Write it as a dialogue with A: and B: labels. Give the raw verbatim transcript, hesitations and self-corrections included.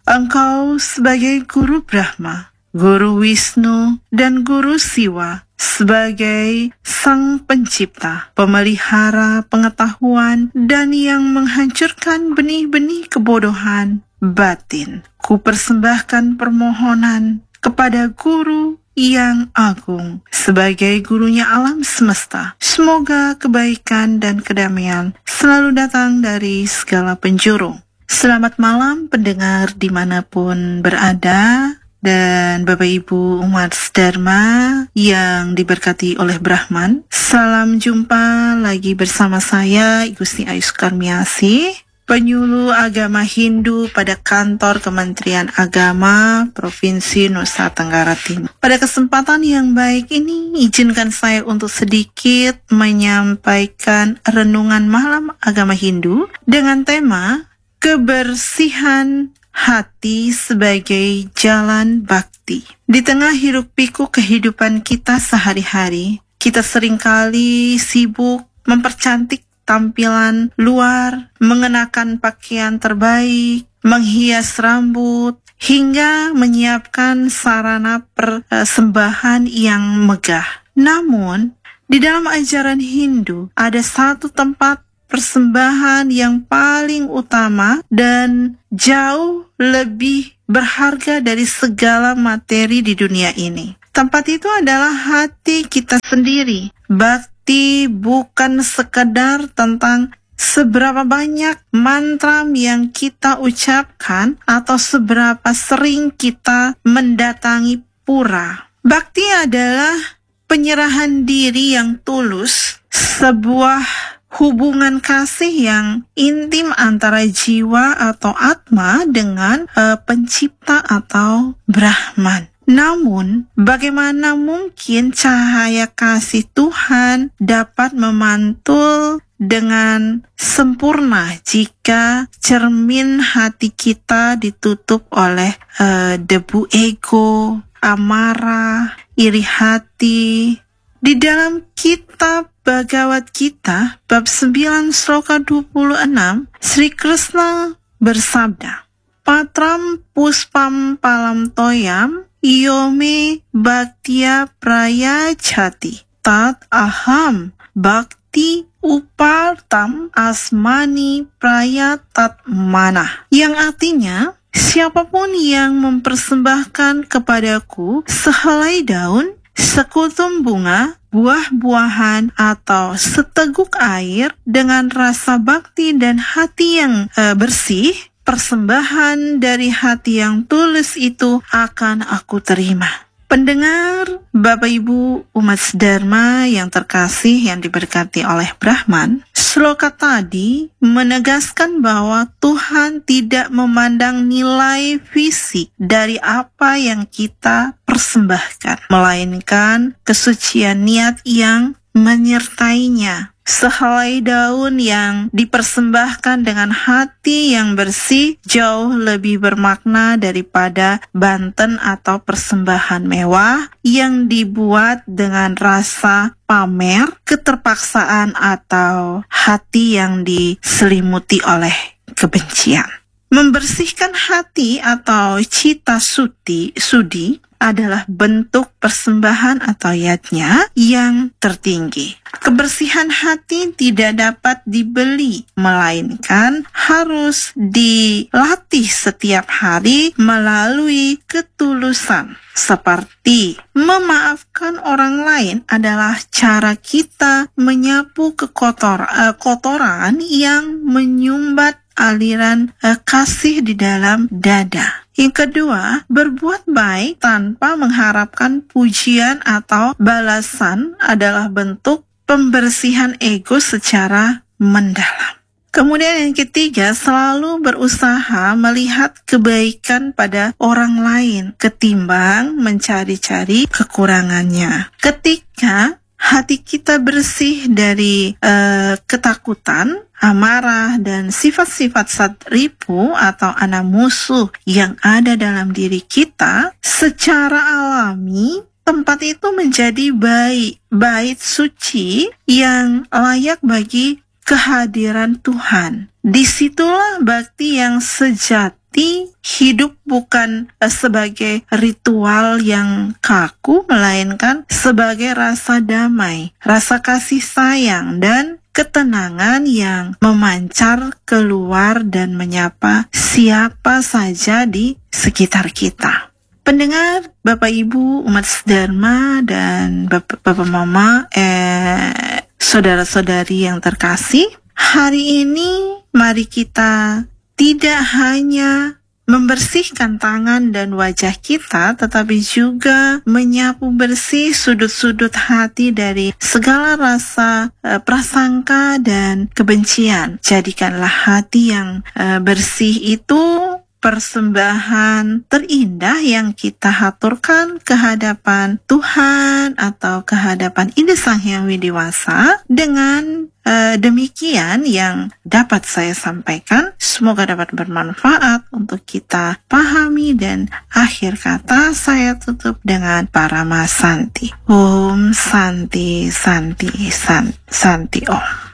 A: Engkau sebagai Guru Brahma, Guru Wisnu, dan Guru Siwa, sebagai Sang Pencipta, pemelihara pengetahuan, dan yang menghancurkan benih-benih kebodohan batin. Ku persembahkan permohonan kepada Guru yang agung, sebagai gurunya alam semesta. Semoga kebaikan dan kedamaian selalu datang dari segala penjuru. Selamat malam pendengar dimanapun berada, dan Bapak Ibu umat Dharma yang diberkati oleh Brahman. Salam jumpa lagi bersama saya, Igusti Ayu Sukarmiasih, penyuluh agama Hindu pada kantor Kementerian Agama Provinsi Nusa Tenggara Timur. Pada kesempatan yang baik ini, izinkan saya untuk sedikit menyampaikan renungan malam agama Hindu dengan tema kebersihan hati sebagai jalan bakti. Di tengah hiruk pikuk kehidupan kita sehari-hari, kita seringkali sibuk mempercantik tampilan luar, mengenakan pakaian terbaik, menghias rambut, hingga menyiapkan sarana persembahan yang megah. Namun, di dalam ajaran Hindu ada satu tempat persembahan yang paling utama dan jauh lebih berharga dari segala materi di dunia ini. Tempat itu adalah hati kita sendiri. Bakti bukan sekedar tentang seberapa banyak mantra yang kita ucapkan atau seberapa sering kita mendatangi pura. Bakti adalah penyerahan diri yang tulus, sebuah hubungan kasih yang intim antara jiwa atau atma dengan uh, pencipta atau Brahman. Namun, bagaimana mungkin cahaya kasih Tuhan dapat memantul dengan sempurna jika cermin hati kita ditutup oleh uh, debu ego, amarah, iri hati? Di dalam kitab Bhagavad Gita, bab sembilan sloka dua puluh enam, Sri Krishna bersabda, Patram puspam palam toyam, Iyome bhaktiya prayachati, tat aham bhakti upartam asmani prayatat manah. Yang artinya, siapapun yang mempersembahkan kepadaku sehelai daun, sekutum bunga, buah-buahan, atau seteguk air dengan rasa bakti dan hati yang e, bersih, persembahan dari hati yang tulus itu akan aku terima. Pendengar, Bapak Ibu umat Dharma yang terkasih yang diberkati oleh Brahman, sloka tadi menegaskan bahwa Tuhan tidak memandang nilai fisik dari apa yang kita persembahkan, melainkan kesucian niat yang menyertainya. Sehelai daun yang dipersembahkan dengan hati yang bersih jauh lebih bermakna daripada banten atau persembahan mewah yang dibuat dengan rasa pamer, keterpaksaan, atau hati yang diselimuti oleh kebencian. Membersihkan hati atau cita suti, sudi adalah bentuk persembahan atau yatnya yang tertinggi. Kebersihan hati tidak dapat dibeli, melainkan harus dilatih setiap hari melalui ketulusan. Seperti memaafkan orang lain adalah cara kita menyapu kekotor, uh, kotoran yang menyumbat aliran uh, kasih di dalam dada. Yang kedua, berbuat baik tanpa mengharapkan pujian atau balasan adalah bentuk pembersihan ego secara mendalam. Kemudian yang ketiga, selalu berusaha melihat kebaikan pada orang lain ketimbang mencari-cari kekurangannya. Ketika hati kita bersih dari uh, ketakutan, amarah, dan sifat-sifat satripu atau anak musuh yang ada dalam diri kita, secara alami tempat itu menjadi bait, bait suci yang layak bagi kehadiran Tuhan. Disitulah bakti yang sejati Berarti hidup bukan eh, sebagai ritual yang kaku, melainkan sebagai rasa damai, rasa kasih sayang, dan ketenangan yang memancar keluar dan menyapa siapa saja di sekitar kita. Pendengar, Bapak Ibu, umat sedharma, dan Bapak, Bapak Mama, eh, saudara-saudari yang terkasih, hari ini mari kita tidak hanya membersihkan tangan dan wajah kita, tetapi juga menyapu bersih sudut-sudut hati dari segala rasa e, prasangka dan kebencian. Jadikanlah hati yang e, bersih itu persembahan terindah yang kita haturkan ke hadapan Tuhan atau ke hadapan Ida Sang Hyang Widiwasa. Dengan uh, demikian yang dapat saya sampaikan, semoga dapat bermanfaat untuk kita pahami, dan akhir kata saya tutup dengan Parama Santi. Om Santi Santi Santi, Santi Om.